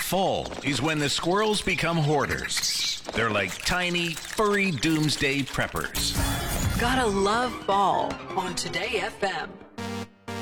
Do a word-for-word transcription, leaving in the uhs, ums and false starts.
Fall is when the squirrels become hoarders. They're like tiny, furry doomsday preppers. Gotta love fall on Today F M.